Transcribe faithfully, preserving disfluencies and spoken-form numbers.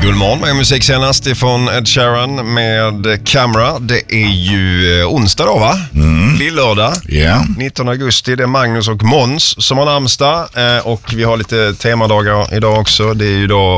Guldmorgon med musik senast ifrån Ed Sheeran med Camera. Det är ju onsdag då, va? Mm. Lillördag. Yeah. nittonde augusti. Det är Magnus och Måns som har namnsdag. Och vi har lite temadagar idag också. Det är ju då